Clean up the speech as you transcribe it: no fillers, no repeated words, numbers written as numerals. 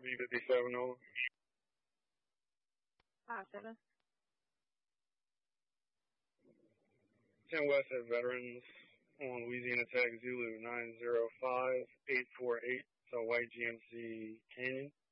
V57 over. 5-7. 10 West at Veterans on Louisiana Tech Zulu 905-848. So White GMC Canyon.